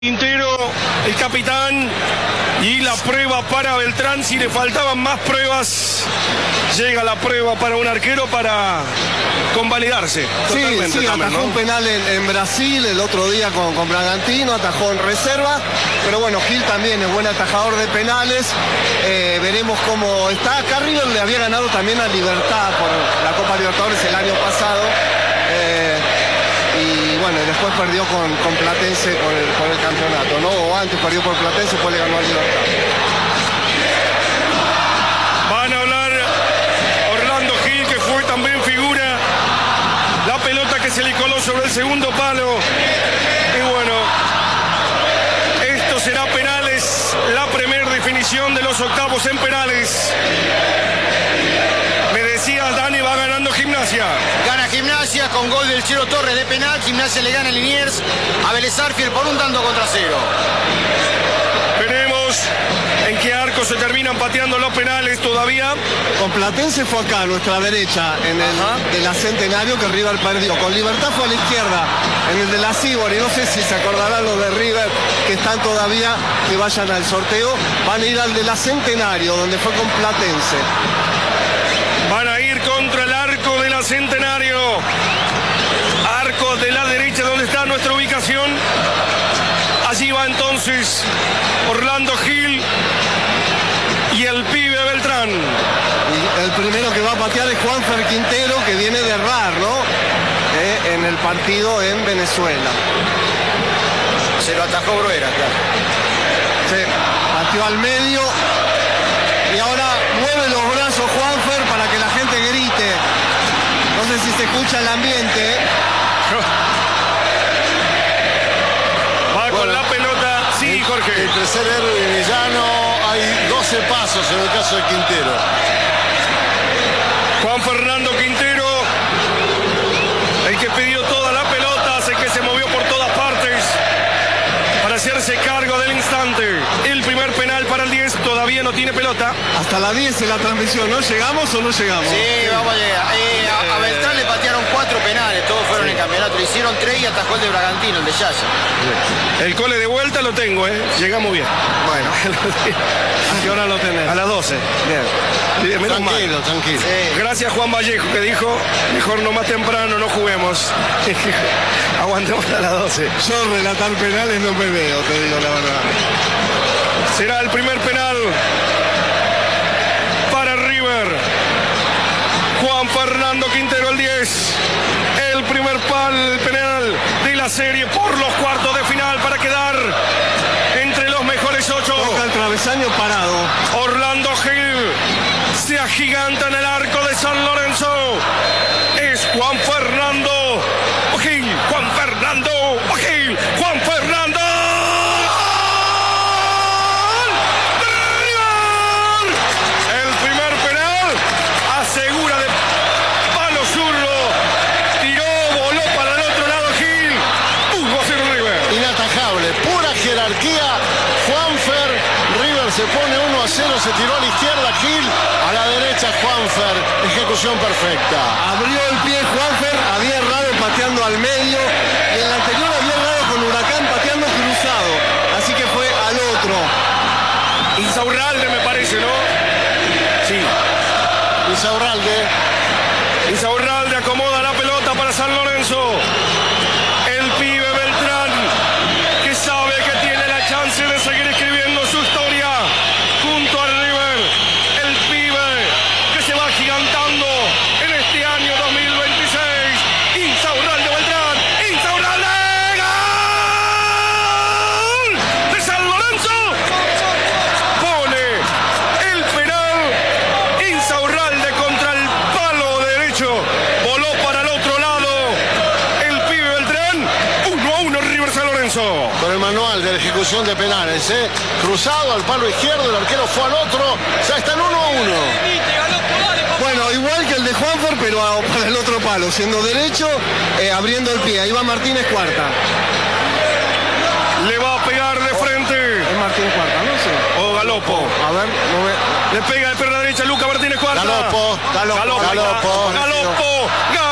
Quintero, el capitán, y la prueba para Beltrán. Si le faltaban más pruebas, llega la prueba para un arquero para convalidarse. Sí, atajó, ¿no? Un penal en Brasil el otro día con Bragantino, atajó en reserva, pero bueno, Gil también es buen atajador de penales. Veremos cómo está. Acá River le había ganado también a Libertad por la Copa Libertadores el año pasado. Y bueno, después perdió con Platense por el campeonato, ¿no? O antes perdió por Platense, después le ganó a Libertad. Van a hablar Orlando Gil, que fue también figura. La pelota que se le coló sobre el segundo palo. Y bueno, esto será penales. La primera definición de los octavos en penales. Me decías, Dani, va ganando Gimnasia. Gana Gimnasia con gol del Chelo Torres de penal. Gimnasia le gana a Liniers a Vélez Sarsfield por un tanto contra cero. Veremos en qué arco se terminan pateando los penales todavía. Con Platense fue acá a nuestra derecha, en el de la Centenario, que River perdió. Con Libertad fue a la izquierda, en el de la Sibori. No sé si se acordarán los de River que están todavía, que vayan al sorteo. Van a ir al de la Centenario, donde fue con Platense. Van a ir contra el arco de la Centenario. Arco de la derecha, donde está nuestra ubicación. Allí va entonces Orlando Gil y el pibe Beltrán. Y el primero que va a patear es Juanfer Quintero, que viene de errar, ¿no? En el partido en Venezuela. Se lo atajó Bruera, claro. Sí, pateó al medio. Y ahora mueve los brazos Juanfer para que la gente grite. No sé si se escucha el ambiente. Va con la pelota. Sí, Jorge. Entre ser héroe y villano hay 12 pasos en el caso de Quintero. Juan Fernando Quintero, el que pidió toda la pelota, el que se movió por todas partes para hacerse cargo del instante. El primer penal para el 10, todavía no tiene pelota. Hasta la 10 en la transmisión, ¿no? ¿Llegamos o no llegamos? Sí, vamos a llegar. A Beltrán le patearon 4 penales, todos fueron en campeonato. Le hicieron 3 y atajó el de Bragantino, el de Yaya. El cole de vuelta lo tengo, llegamos bien. Bueno, ¿a qué hora lo tenés? A las 12. Bien. Menos Tranquilo, mal. tranquilo. Sí. Gracias Juan Vallejo, que dijo, mejor no más temprano, no juguemos. Aguantemos a las 12. Yo relatar penales no me veo, te digo la verdad. Será el primer penal para River. Juan Fernando Quintero, el 10. El primer penal de la serie por los cuartos de final para quedar entre los mejores 8. Toca el travesaño parado. Orlando Gil se agiganta en el arco de San Lorenzo. Es Juan Fernando Gil. Juan Fernando Gil. Juan Fernando. El primer penal asegura de palo zurdo. Tiró, voló para el otro lado Gil. 1-0 River. Inatajable, pura jerarquía. Juanfer, River se pone 1-0, se tiró a la izquierda Gil, a la derecha Juanfer, ejecución perfecta. Abrió el pie Juanfer, había errado pateando al medio y en el anterior había errado con Huracán pateando cruzado. Así que fue al otro. Insaurralde me parece, ¿no? Sí. Insaurralde acomoda la pelota para San Lorenzo. El pibe Beltrán, que sabe que tiene la chance de seguir escribiendo su historia junto a River. El pibe que se va gigantando en este año 2026. Insaurralde Beltrán. Insaurralde. ¡Gol! De San Lorenzo. Pone el penal. Insaurralde contra el palo derecho. Voló para el otro lado. El pibe Beltrán. 1-1 River San Lorenzo. Con el manual de la ejecución de penales, cruzado al palo izquierdo, el arquero fue al otro, ya están 1-1. Bueno, igual que el de Juanfer, pero para el otro palo, siendo derecho, abriendo el pie. Ahí va Martínez Cuarta. Le va a pegar de frente. Es Martínez Cuarta, ¿no? Sí. O Galopo. A ver, no ve. Le pega de perna derecha Luca Martínez Cuarta. Galopo. Galopo.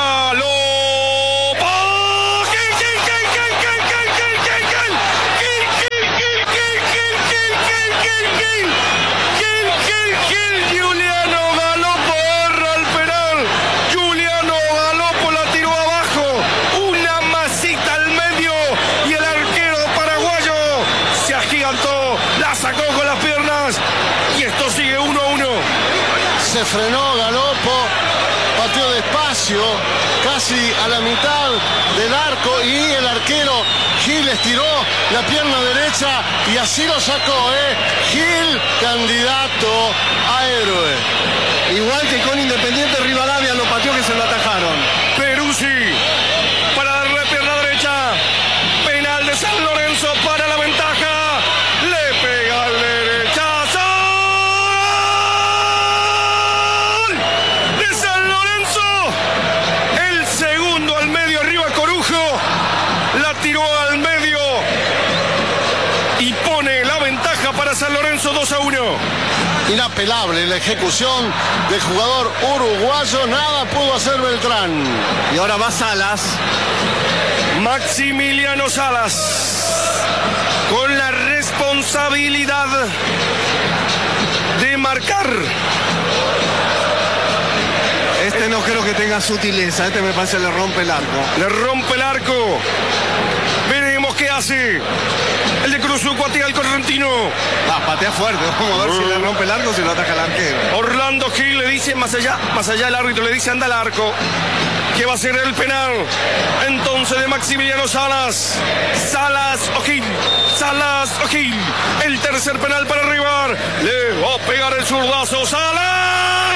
se frenó Galopo, pateó despacio, casi a la mitad del arco, y el arquero Gil estiró la pierna derecha y así lo sacó, Gil, candidato a héroe. Igual que con Independiente Rivadavia lo pateó, que se lo atajaron. Peruzzi para darle pierna derecha. Penal de San Lorenzo para la ventaja. Le pega al derechazo. De San Lorenzo. El segundo al medio, arriba Corujo. La tiró al medio. Y pone la ventaja para San Lorenzo 2-1. Inapelable la ejecución del jugador uruguayo, nada pudo hacer Beltrán. Y ahora va Salas. Maximiliano Salas, con la responsabilidad de marcar. Este no creo que tenga sutileza, este me parece le rompe el arco. Le rompe el arco. Veremos qué hace. El de Cruz patea al correntino. Patea fuerte, vamos a ver si le rompe el arco o si lo ataca el arquero. Orlando Gil le dice más allá el árbitro le dice anda al arco. Que va a ser el penal. Entonces de Maximiliano Salas. Salas o Gil. Salas o Gil. El tercer penal para River. Le va a pegar el zurdazo. Salas.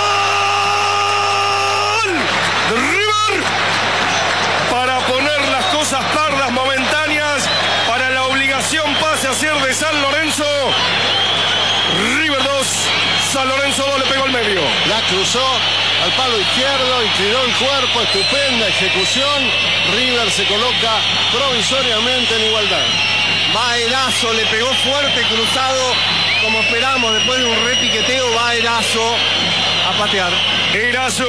¡Gol! De River. Para poner las cosas pardas momentáneas. Para la obligación pase a ser de San Lorenzo. River 2. San Lorenzo 2 le pegó al medio. La cruzó al palo izquierdo, inclinó el cuerpo, estupenda ejecución. River se coloca provisoriamente en igualdad. Va Erazo, le pegó fuerte, cruzado, como esperamos, después de un repiqueteo, va Erazo a patear. Erazo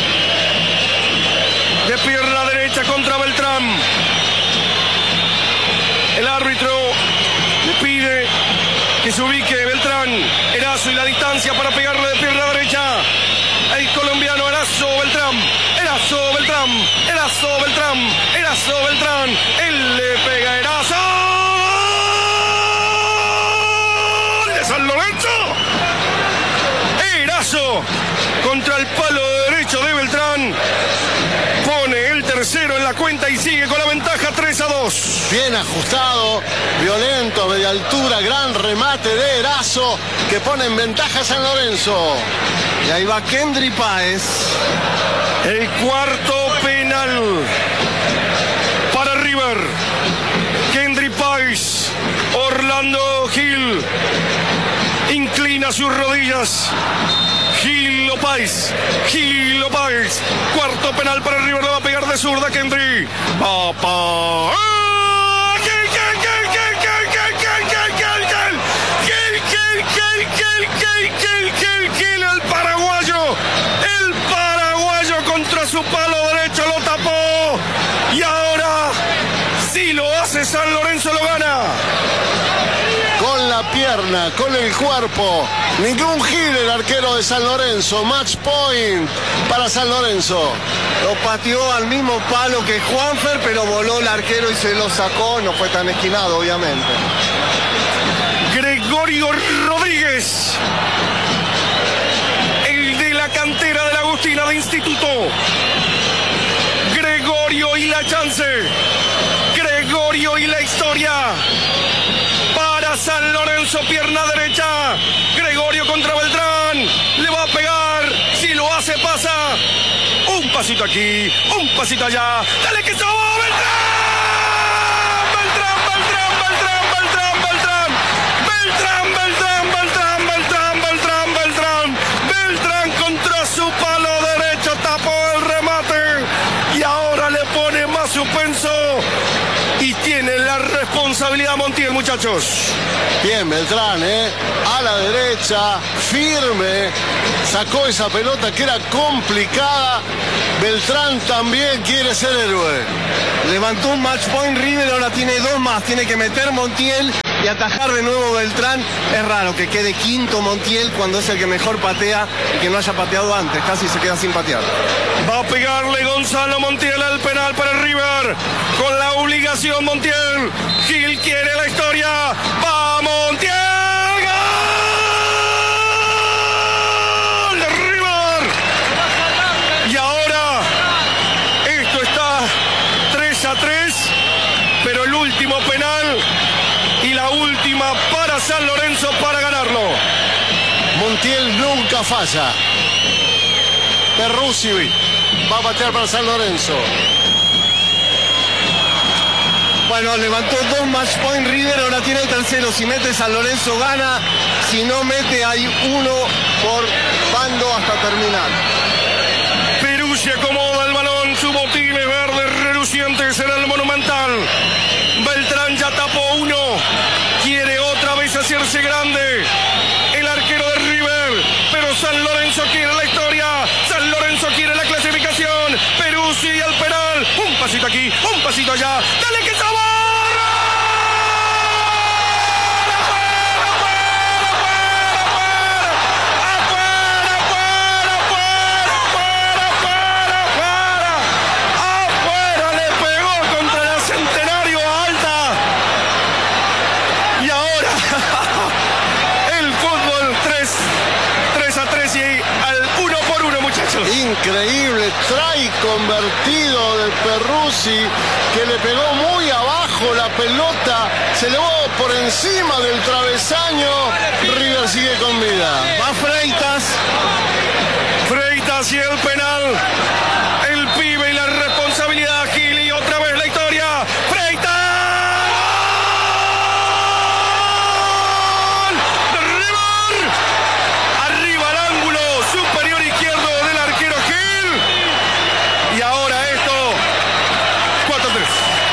de pierna derecha contra Beltrán. El árbitro le pide que se ubique Beltrán. Erazo y la distancia para pegarle de pierna derecha. El colombiano Erazo Beltrán. Erazo Beltrán. Erazo Beltrán. Erazo Beltrán. Él le pega a Erazo. De San Lorenzo. Erazo contra el palo derecho de Beltrán. Pone el tercero en la cuenta y sigue con la ventaja 3-2. Bien ajustado, violento, media altura, gran remate de Erazo que pone en ventaja a San Lorenzo. Y ahí va Kendry Páez. El cuarto penal para River. Kendry Páez. Orlando Gil inclina sus rodillas. Gil Páez. Gil Páez. Cuarto penal para River. Le va a pegar de zurda Kendry. Papá. Su palo derecho lo tapó y ahora si lo hace San Lorenzo lo gana. Con la pierna, con el cuerpo, ningún Gil el arquero de San Lorenzo. Match point para San Lorenzo. Lo pateó al mismo palo que Juanfer, pero voló el arquero y se lo sacó. No fue tan esquinado, obviamente. Gregorio Rodríguez, el de la cantera de la Agustina de Instituto. Gregorio y la chance. Gregorio y la historia. Para San Lorenzo, pierna derecha. Gregorio contra Beltrán. Le va a pegar. Si lo hace, pasa. Un pasito aquí, un pasito allá. Dale que se va Beltrán. Beltrán, Beltrán, Beltrán, Beltrán, Beltrán. Beltrán, Beltrán, Beltrán, Beltrán, Beltrán, Beltrán. Beltrán contra su palo derecho. Tapó el remate. Y ahora le pone más suspenso. Y tiene la responsabilidad Montiel, muchachos. Bien, Beltrán, a la derecha, firme, sacó esa pelota que era complicada. Beltrán también quiere ser héroe. Levantó un match point River, ahora tiene dos más. Tiene que meter Montiel y atajar de nuevo Beltrán. Es raro que quede quinto Montiel cuando es el que mejor patea y que no haya pateado antes. Casi se queda sin patear. Va a pegarle Gonzalo Montiel al penal para River. Con la obligación Montiel. Gil quiere la historia. ¡Va Montiel! ¡Gol! San Lorenzo para ganarlo. Montiel nunca falla. Perruzzi va a patear para San Lorenzo. Bueno, levantó 2 match point River, ahora tiene el tercero. Si mete San Lorenzo gana, si no mete hay 1 por bando hasta terminar. Peruzzi acomoda el balón, sus botines verdes relucientes en el Monumental. Beltrán ya tapó 1, quiere otra vez hacerse grande el arquero de River, pero San Lorenzo quiere la historia, San Lorenzo quiere la clasificación. Peruzzi al penal, un pasito aquí, un pasito allá, dale que se va. Increíble, try convertido de Perruzzi, que le pegó muy abajo la pelota, se elevó por encima del travesaño. River sigue con vida. Va Freitas y el penal. El pibe y la responsabilidad, Gil, y otra vez la historia. Freitas. De River. Arriba al ángulo superior izquierdo del arquero Gil. Y ahora esto, 4-3.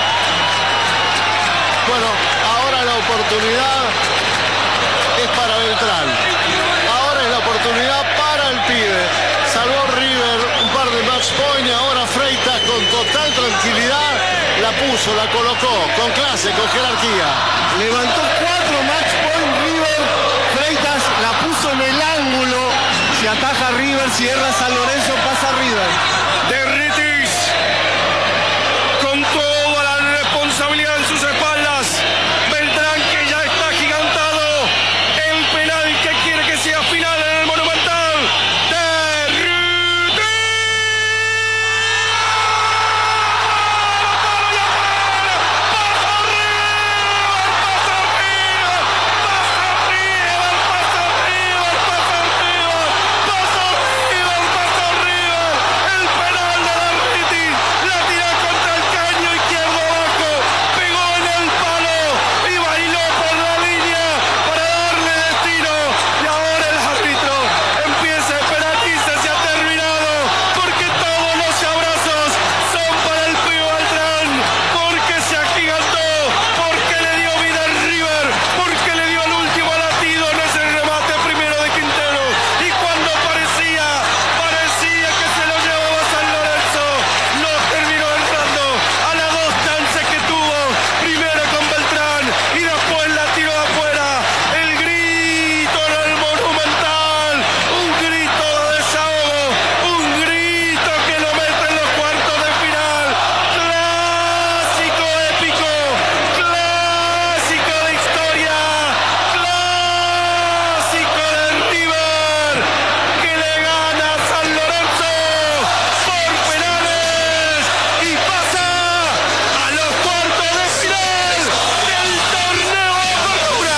Bueno, ahora la oportunidad es para Beltrán. Ahora es la oportunidad para el pibe. Salvó River un par de match point y ahora Freitas con total tranquilidad la puso, la colocó, con clase, con jerarquía. Levantó 4 match point River. Freitas la puso en el ángulo. Si ataja River, si erra San Lorenzo, pasa River. Derritis con toda la responsabilidad en sus espaldas. Beltrán, que ya está gigantado. El penal que quiere que sea final en el Monumental. Derritis. El penal de Derritis. La tira contra el caño izquierdo abajo. Pegó en el palo y bailó por la línea para darle destino. Y ahora el árbitro empieza a esperar y se ha terminado. Porque todos los abrazos son para el pibe Beltrán. Porque se agigantó. Porque le dio vida al River. Porque le dio el último latido en ese remate primero de Quintero. Y cuando parecía que se lo llevaba San Lorenzo, no terminó entrando a las 2 chances que tuvo. Primero con Beltrán y después la tiró afuera. El grito en el Monumental. Un grito de desahogo. Un grito que lo mete en los cuartos de final. Clásico épico. Clásico de historia. Clásico de River, que le gana a San Lorenzo por penales y pasa a los cuartos de final del torneo de apertura.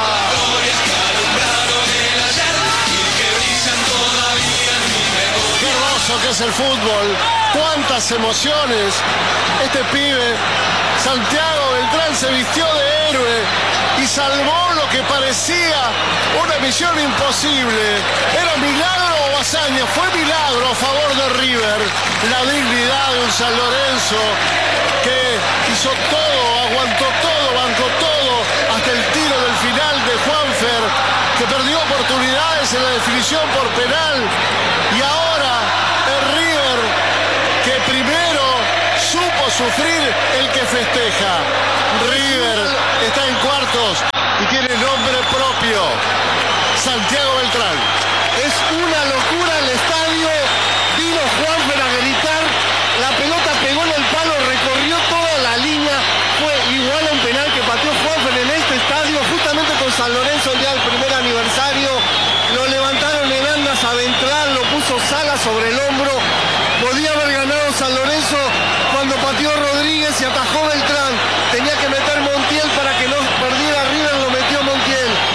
Qué hermoso que es el fútbol, cuántas emociones. Este pibe, Santiago Beltrán, se vistió de héroe y salvó lo que parecía una misión imposible. ¿Era milagro o hazaña? Fue milagro a favor de River. La dignidad de un San Lorenzo que hizo todo, aguantó todo, bancó todo, hasta el tiro del final de Juanfer, que perdió oportunidades en la definición por penal. Y ahora el River, que primero supo sufrir, el que festeja. River está en cuartos y tiene nombre propio: Santiago Beltrán. Es una locura el estadio. Vino Juanfer a gritar. La pelota pegó en el palo, recorrió toda la línea. Fue igual a un penal que pateó Juanfer en este estadio, justamente con San Lorenzo el día del primer aniversario. Lo levantaron en andas a Beltrán, lo puso Sala sobre el hombro. Podía haber ganado San Lorenzo cuando pateó Rodríguez y atajó Beltrán. Tenía que meter Montiel para que no perdiera River, lo metió Montiel.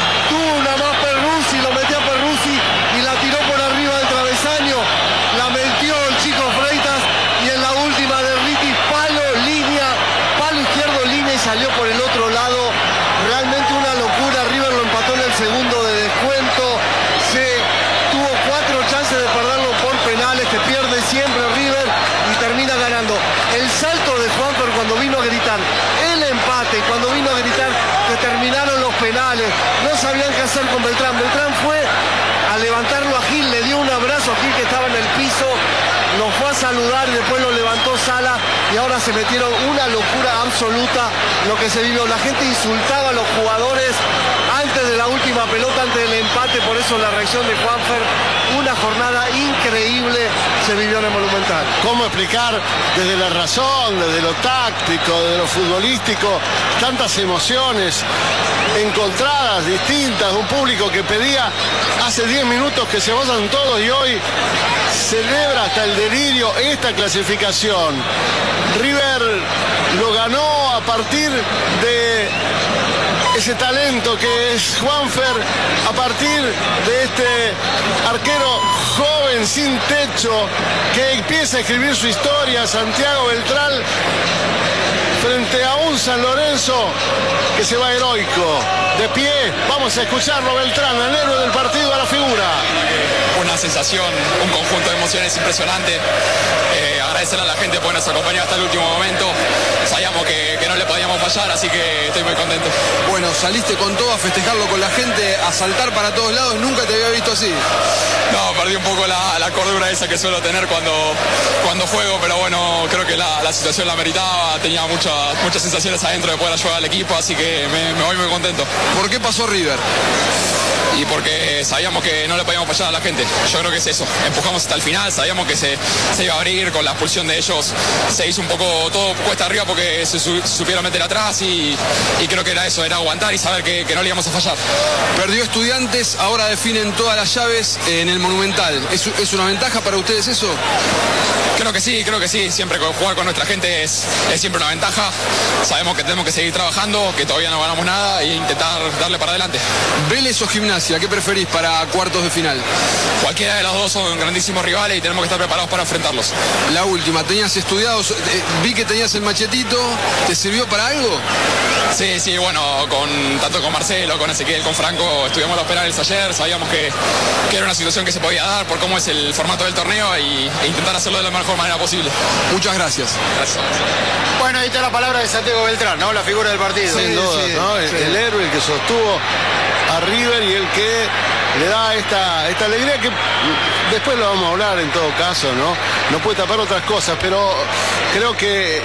penales, no sabían qué hacer con Beltrán. Beltrán fue a levantarlo a Gil, le dio un abrazo a Gil que estaba en el piso, nos fue a saludar y después lo levantó Sala y ahora se metieron una locura absoluta lo que se vivió. La gente insultaba a los jugadores antes de la última pelota, antes del empate, por eso la reacción de Juanfer, una jornada increíble se vivió en el Monumental. ¿Cómo explicar desde la razón, desde lo táctico, desde lo futbolístico, tantas emociones encontradas, distintas, un público que pedía hace 10 minutos que se vayan todos y hoy celebra hasta el delirio esta clasificación? River lo ganó a partir de ese talento que es Juanfer, a partir de este arquero joven sin techo que empieza a escribir su historia, Santiago Beltrán, frente a un San Lorenzo que se va heroico. De pie, vamos a escucharlo, Beltrán, el héroe del partido, a la figura. Una sensación, un conjunto de emociones impresionante. Agradecerle a la gente por nos acompañar hasta el último momento. Sabíamos que no le podíamos fallar, así que estoy muy contento. Bueno, saliste con todo a festejarlo con la gente, a saltar para todos lados. Nunca te había visto así. No, perdí un poco la cordura esa que suelo tener cuando juego, pero bueno, creo que la situación la meritaba. Tenía muchas sensaciones adentro de poder ayudar al equipo, así que me voy muy contento. ¿Por qué pasó River? Y porque sabíamos que no le podíamos fallar a la gente. Yo creo que es eso. Empujamos hasta el final, sabíamos que se iba a abrir con la expulsión de ellos. Se hizo un poco todo cuesta arriba porque se supieron meter atrás y creo que era eso, era aguantar y saber que no le íbamos a fallar. Perdió Estudiantes, ahora definen todas las llaves en el Monumental. ¿Es una ventaja para ustedes eso? Creo que sí. Siempre jugar con nuestra gente es siempre una ventaja. Sabemos que tenemos que seguir trabajando, que todavía no ganamos nada e intentar darle para adelante. Vélez o Gimnasia, ¿qué preferís para cuartos de final? Cualquiera de los dos son grandísimos rivales y tenemos que estar preparados para enfrentarlos. La última, tenías estudiados, vi que tenías el machetito, ¿te sirvió para algo? Sí, bueno, tanto con Marcelo, con Ezequiel, con Franco, estudiamos los penales ayer, sabíamos que era una situación que se podía dar por cómo es el formato del torneo e intentar hacerlo de la mejor manera posible. Muchas gracias. Gracias. Bueno, ahí está la palabra de Santiago Beltrán, ¿no? La figura del partido. Sin duda, sí, ¿no? sí. El héroe, el que sostuvo a River y el que le da esta alegría que después lo vamos a hablar en todo caso, ¿no? No puede tapar otras cosas, pero creo que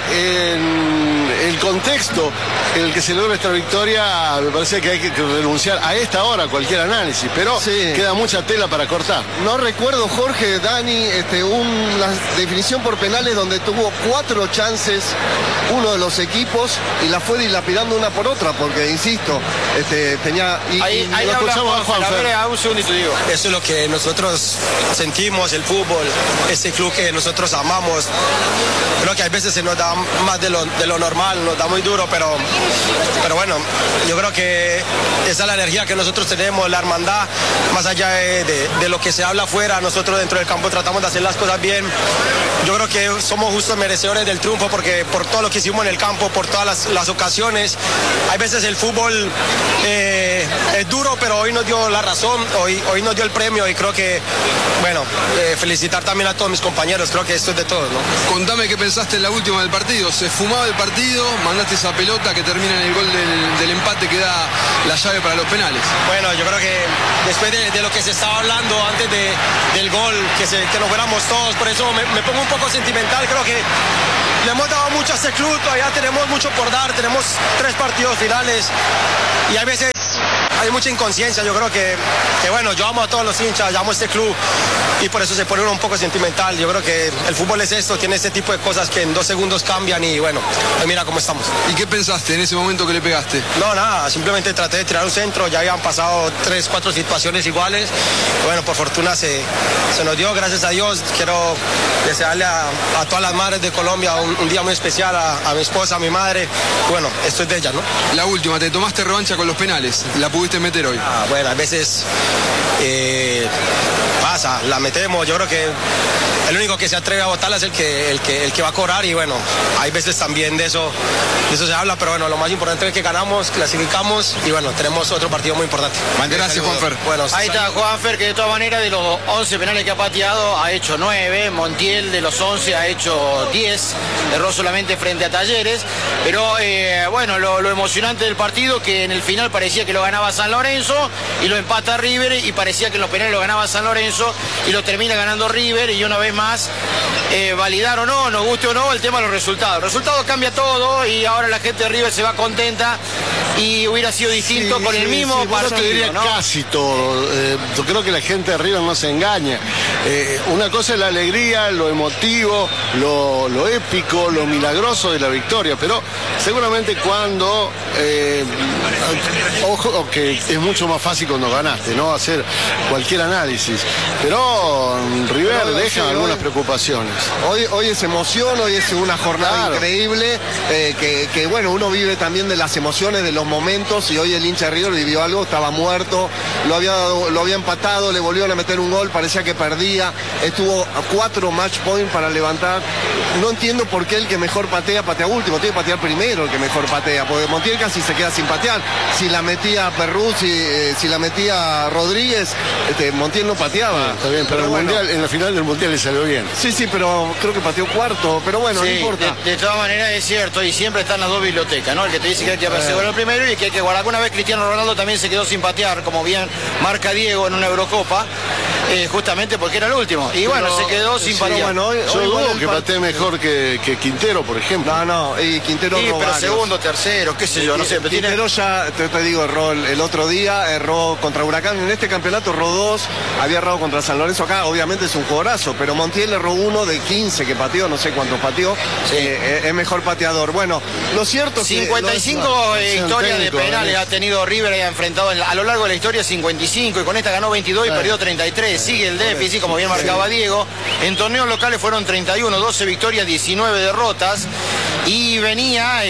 en el contexto en el que se logra esta victoria me parece que hay que renunciar a esta hora a cualquier análisis, pero sí, queda mucha tela para cortar. No recuerdo, Jorge, Dani, la definición por penales donde tuvo 4 chances uno de los equipos y la fue dilapidando una por otra, porque insisto, tenía... Ahí lo escuchamos a Juanfer. un segundito, digo. Eso es lo que nosotros sentimos, el fútbol, ese club que nosotros amamos. Creo que a veces se nos da más de lo normal, nos da muy duro, pero bueno, yo creo que esa es la energía que nosotros tenemos, la hermandad, más allá de lo que se habla afuera, nosotros dentro del campo tratamos de hacer las cosas bien. Yo creo que somos justos merecedores del triunfo porque por todo lo que hicimos en el campo, por todas las ocasiones. Hay veces el fútbol es duro, pero hoy nos dio la razón, hoy nos dio el premio y creo que, bueno, felicitar también a todos mis compañeros, creo que esto es de todos, ¿no? Contame qué pensaste en la última del partido. Se fumaba el partido, mandaste esa pelota que termina en el gol del empate que da la llave para los penales. Bueno, yo creo que después de lo que se estaba hablando antes del gol, que nos fuéramos todos, por eso me pongo un poco sentimental, creo que le hemos dado mucho a este club, todavía tenemos mucho por dar, tenemos 3 partidos finales y a veces hay mucha inconsciencia. Yo creo que bueno, yo amo a todos los hinchas, yo amo a este club y por eso se pone uno un poco sentimental. Yo creo que el fútbol es esto, tiene este tipo de cosas que en 2 segundos cambian y bueno, mira cómo estamos. ¿Y qué pensaste en ese momento que le pegaste? No, nada, simplemente traté de tirar un centro, ya habían pasado 3, 4 situaciones iguales. Bueno, por fortuna se nos dio, gracias a Dios. Quiero desearle a todas las madres de Colombia un día muy especial, a mi esposa, a mi madre. Bueno, esto es de ella, ¿no? La última, te tomaste revancha con los penales. ¿La pudiste pudiste meter hoy. Bueno, a veces pasa, la metemos. Yo creo que el único que se atreve a botarla es el que va a cobrar, y bueno, hay veces también de eso se habla, pero bueno, lo más importante es que ganamos, clasificamos y bueno, tenemos otro partido muy importante. Gracias, Juanfer. Bueno, ahí está Juanfer, que de todas maneras de los 11 penales que ha pateado ha hecho 9, Montiel de los 11 ha hecho 10, erró solamente frente a Talleres, pero bueno, lo emocionante del partido, que en el final parecía que lo ganaba San Lorenzo y lo empata River, y parecía que en los penales lo ganaba San Lorenzo y lo termina ganando River, y una vez más, validar o no, nos guste o no, el tema de los resultados. El resultado cambia todo y ahora la gente de River se va contenta, y hubiera sido distinto con el mismo partido. Yo te diría, ¿no? Casi todo. Yo creo que la gente de River no se engaña. Una cosa es la alegría, lo emotivo, lo épico, lo milagroso de la victoria, pero seguramente cuando ojo que es mucho más fácil cuando ganaste, ¿no? Hacer cualquier análisis. Pero River deja algunas preocupaciones. Hoy es emoción, hoy es una jornada increíble, que bueno, uno vive también de las emociones, de los momentos, y hoy el hincha de River vivió algo, estaba muerto, lo había empatado, le volvieron a meter un gol, parecía que perdía, estuvo a 4 match point para levantar. No entiendo por qué el que mejor patea último, tiene que patear primero el que mejor patea, porque Montiel casi se queda sin patear. Si la metía Perruz, si la metía Rodríguez, Montiel no pateaba. Está bien, pero bueno, en la final del Mundial le salió bien. Sí, pero creo que pateó cuarto, pero bueno, sí, no importa. De todas maneras es cierto, y siempre están las dos bibliotecas, ¿no? El que te dice que hay que asegurar el primero y que hay que guardar. Alguna vez Cristiano Ronaldo también se quedó sin patear, como bien marca Diego en una Eurocopa, justamente porque era el último. Y bueno, se quedó sin patear. Bueno, yo dudo que patee mejor que Quintero, por ejemplo. No, y Quintero sí, pero segundo, tercero, qué sé yo, no sé. Pero Quintero ya, te digo, erró el otro día, erró contra Huracán. En este campeonato erró 2, había errado contra San Lorenzo acá. Obviamente es un jugadorazo, pero Montiel erró 1 de 15 que pateó, no sé cuántos pateó. Sí. Es mejor pateador. Bueno, lo cierto es que 55 historias de penales ha tenido River, ha enfrentado a lo largo de la historia 55, y con esta ganó 22 y perdió 33. Sigue el déficit, como bien marcaba Diego. En torneos locales fueron 31, 12 victorias, 19 derrotas, y venía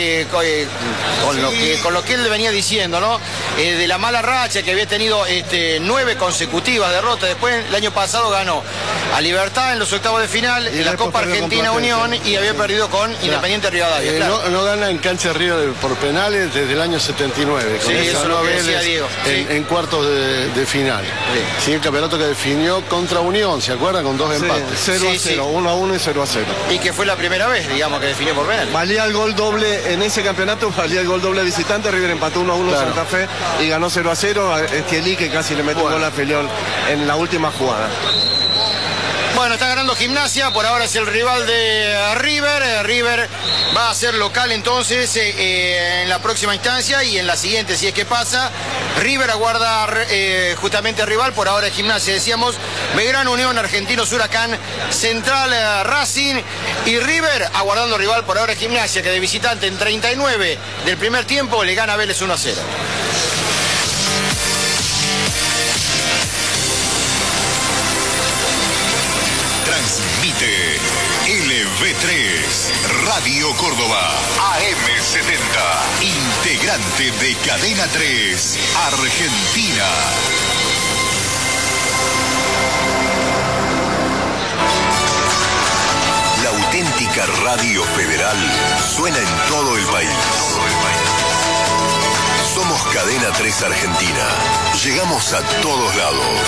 con lo que él venía diciendo, ¿no? De la mala racha, que había tenido 9 consecutivas derrotas. Después, el año pasado ganó a Libertad en los octavos de final, en la Copa Argentina Unión, y había perdido con Independiente Rivadavia. No gana en cancha de River por penales desde el año 79. Sí, eso es lo que decía Diego. En cuartos de final. Sí, el campeonato que definió contra Unión, ¿se acuerdan? Con 2 empates. 0-0, 1-1 y 0-0. Y que fue la primera vez, digamos, que definió por penal. Valía el gol doble en ese campeonato, valía el gol doble visitante. River empató 1-1 Santa Fe y ganó 0-0. Esquielí, que casi le metió un gol a Feliol en la última jugada. Bueno, está ganando Gimnasia, por ahora es el rival de River. River va a ser local entonces en la próxima instancia, y en la siguiente, si es que pasa. River aguarda justamente rival, por ahora es Gimnasia, decíamos. Belgrano, Unión, Argentinos, Huracán, Central, Racing, y River aguardando rival, por ahora es Gimnasia, que de visitante en 39 del primer tiempo le gana a Vélez 1-0. Transmite LV3, Radio Córdoba, AM70, integrante de Cadena 3, Argentina. La auténtica radio federal suena en todo el país. Somos Cadena 3 Argentina. Llegamos a todos lados.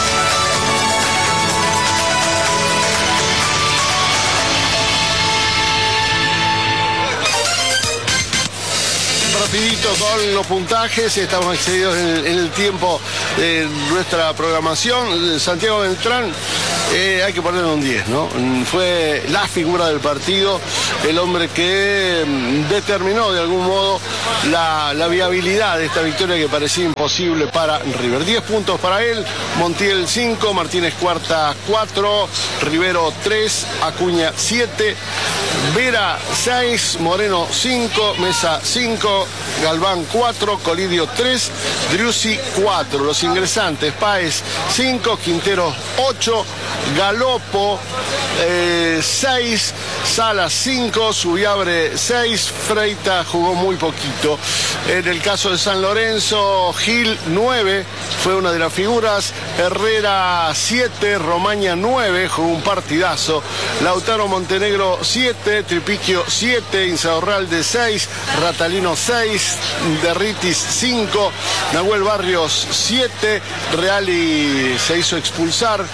Rapidito con los puntajes, estamos excedidos en el tiempo de nuestra programación. Santiago Beltrán, hay que ponerle un 10, ¿no? Fue la figura del partido, el hombre que determinó de algún modo la viabilidad de esta victoria que parecía imposible para River. 10 puntos para él, Montiel 5, Martínez Cuarta 4, Rivero 3, Acuña 7, Vera 6, Moreno 5, Mesa 5, Galván 4, Colidio 3, Driussi 4. Los ingresantes: Páez 5, Quintero 8, Galopo 6, Salas 5, Subiabre 6, Freita jugó muy poquito. En el caso de San Lorenzo, Gil 9, fue una de las figuras. Herrera 7, Romaña 9, jugó un partidazo. Lautaro Montenegro 7, Tripiquio 7, Insaurralde 6, Ratalino 6, Derritis 5, Nahuel Barrios 7, Reali se hizo expulsar,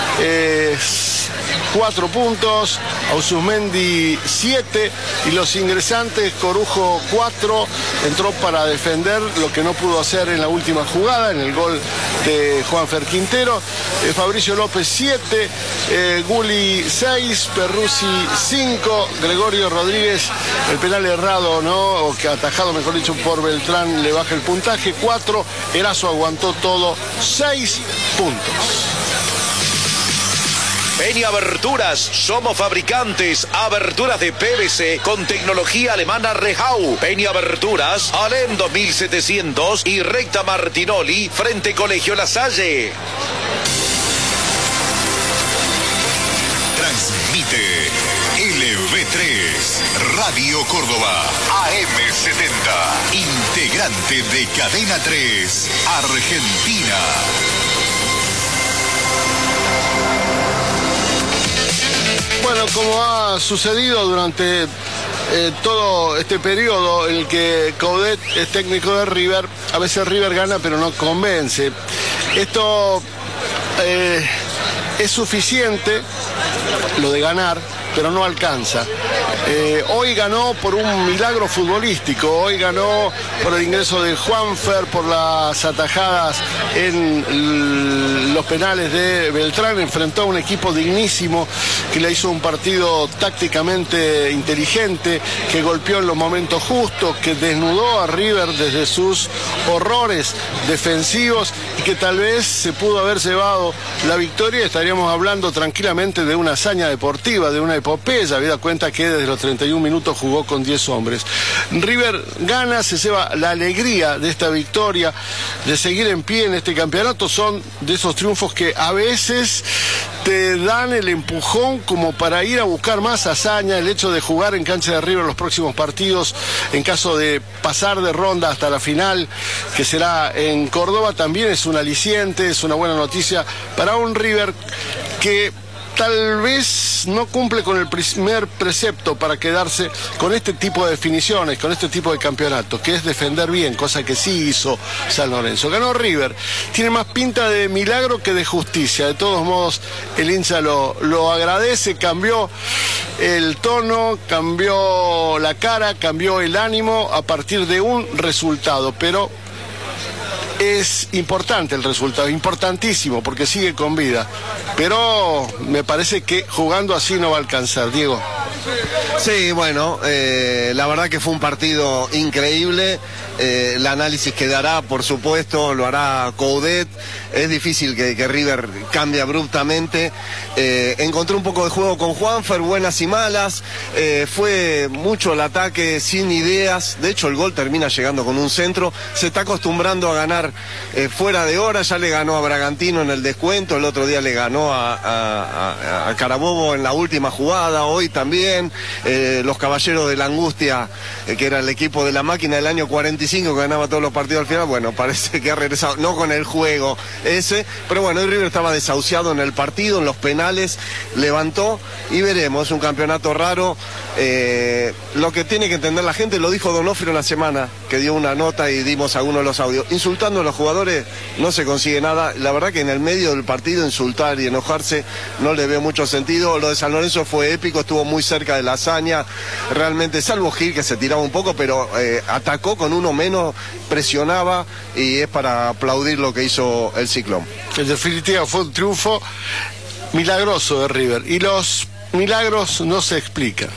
4 puntos, Ausuzmendi 7 y los ingresantes, Corujo 4, entró para defender lo que no pudo hacer en la última jugada, en el gol de Juanfer Quintero, Fabricio López 7, Guli 6, Perruzzi 5, Gregorio Rodríguez, el penal errado, ¿no? O que atajado, mejor dicho, por Beltrán, le baja el puntaje, 4, Erazo aguantó todo, 6 puntos. Peña Aberturas, somos fabricantes, aberturas de PVC con tecnología alemana Rehau. Peña Aberturas, Alem 2700 y Recta Martinoli, frente Colegio La Salle. Transmite LV3, Radio Córdoba, AM70, integrante de Cadena 3, Argentina. Bueno, como ha sucedido durante todo este periodo en el que Coudet es técnico de River, a veces River gana pero no convence. Esto es suficiente, lo de ganar, pero no alcanza. Hoy ganó por un milagro futbolístico, hoy ganó por el ingreso de Juanfer, por las atajadas en los penales de Beltrán, enfrentó a un equipo dignísimo que le hizo un partido tácticamente inteligente, que golpeó en los momentos justos, que desnudó a River desde sus horrores defensivos y que tal vez se pudo haber llevado la victoria y estaríamos hablando tranquilamente de una hazaña deportiva, de una epopeya, habida cuenta que desde los 31 minutos jugó con 10 hombres. River gana, se lleva la alegría de esta victoria, de seguir en pie en este campeonato. Son de esos triunfos que a veces te dan el empujón como para ir a buscar más hazaña. El hecho de jugar en cancha de River los próximos partidos, en caso de pasar de ronda hasta la final, que será en Córdoba, también es un aliciente, es una buena noticia para un River que tal vez no cumple con el primer precepto para quedarse con este tipo de definiciones, con este tipo de campeonato, que es defender bien, cosa que sí hizo San Lorenzo. Ganó River, tiene más pinta de milagro que de justicia. De todos modos, el hincha lo agradece, cambió el tono, cambió la cara, cambió el ánimo a partir de un resultado, pero es importante el resultado, importantísimo, porque sigue con vida. Pero me parece que jugando así no va a alcanzar. Diego. Sí, bueno, la verdad que fue un partido increíble. El análisis que dará, por supuesto, lo hará Coudet. Es difícil que River cambie abruptamente. Encontró un poco de juego con Juanfer, buenas y malas. Fue mucho el ataque, sin ideas. De hecho, el gol termina llegando con un centro. Se está acostumbrando a ganar fuera de hora. Ya le ganó a Bragantino en el descuento. El otro día le ganó a Carabobo en la última jugada. Hoy también. Los Caballeros de la Angustia, que era el equipo de la máquina del año 45, que ganaba todos los partidos al final, bueno, parece que ha regresado, no con el juego ese, pero bueno, el River estaba desahuciado en el partido, en los penales, levantó y veremos, un campeonato raro. Lo que tiene que entender la gente, lo dijo Donofrio la semana, que dio una nota y dimos algunos de los audios, insultando a los jugadores no se consigue nada. La verdad que en el medio del partido insultar y enojarse no le veo mucho sentido. Lo de San Lorenzo fue épico, estuvo muy cerca de la hazaña, realmente, salvo Gil que se tiraba un poco, pero atacó con uno menos, presionaba, y es para aplaudir lo que hizo el Ciclón. En definitiva fue un triunfo milagroso de River, y los milagros no se explican.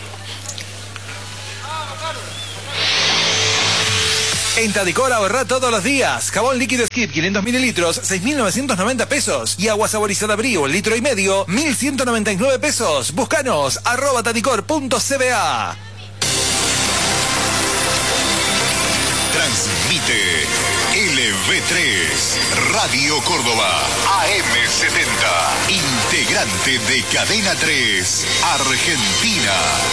En Tadicor ahorra todos los días. Jabón líquido Skip 500 mililitros, 6.990 pesos. Y agua saborizada Brio, el litro y medio, 1.199 pesos. Búscanos, @tadicor.cba. Transmite LV B3, Radio Córdoba, AM70, integrante de Cadena 3, Argentina.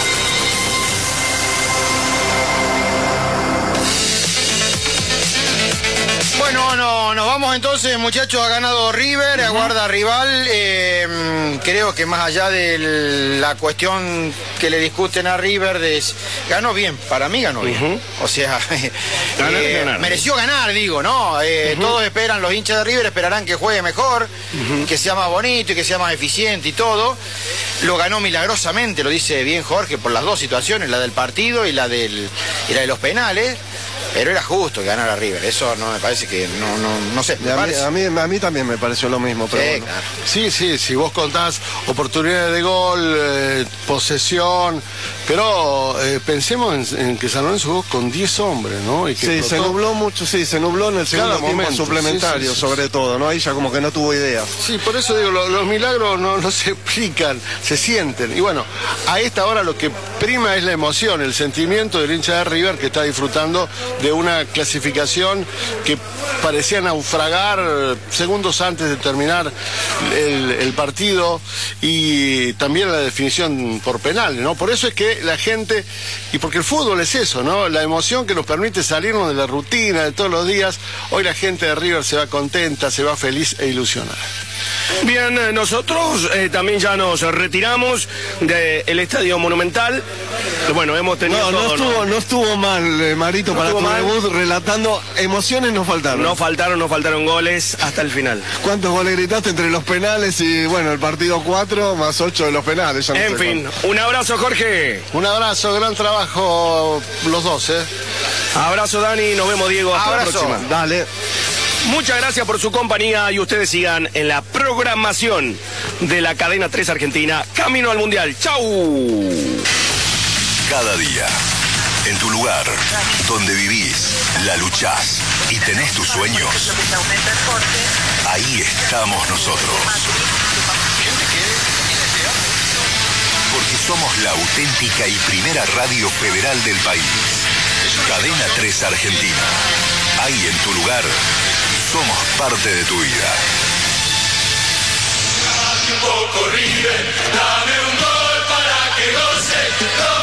Bueno, nos vamos entonces, muchachos. Ha ganado River, aguarda rival. Creo que más allá de la cuestión que le discuten a River, ganó bien, para mí ganó bien. O sea, mereció ganar, digo, ¿no? Todos esperan, los hinchas de River esperarán que juegue mejor, que sea más bonito y que sea más eficiente y todo. Lo ganó milagrosamente, lo dice bien Jorge, por las dos situaciones, la del partido y la de los penales. Pero era justo que ganara River, eso no me parece que, no sé. A mí también me pareció lo mismo, pero bueno. Claro. Sí, si vos contás oportunidades de gol, posesión, pero pensemos en que San Lorenzo jugó con 10 hombres, ¿no? Y que se nubló mucho, se nubló en el segundo tiempo suplementario, sobre todo, ¿no? Ahí ya como que no tuvo idea. Sí, por eso digo, los milagros no se explican, se sienten. Y bueno, a esta hora lo que prima es la emoción, el sentimiento del hincha de River que está disfrutando de una clasificación que parecía naufragar segundos antes de terminar el partido, y también la definición por penales, ¿no? Por eso es que la gente, y porque el fútbol es eso, ¿no? La emoción que nos permite salirnos de la rutina de todos los días. Hoy la gente de River se va contenta, se va feliz e ilusionada. Bien, nosotros también ya nos retiramos del Estadio Monumental. Bueno, hemos tenido no estuvo mal, Marito, para tu debut, relatando. Emociones nos faltaron. No faltaron goles hasta el final. ¿Cuántos goles gritaste entre los penales y, bueno, el partido 4 más 8 de los penales? En fin, un abrazo, Jorge. Un abrazo, gran trabajo los dos, ¿eh? Abrazo, Dani, nos vemos, Diego. Hasta la próxima. Dale. Muchas gracias por su compañía y ustedes sigan en la programación de la Cadena 3 Argentina, camino al Mundial. ¡Chau! Cada día, en tu lugar, donde vivís, la luchás y tenés tus sueños, ahí estamos nosotros. Porque somos la auténtica y primera radio federal del país. Cadena 3 Argentina. Ahí en tu lugar, somos parte de tu vida. Un poco River, dame un gol para que goce.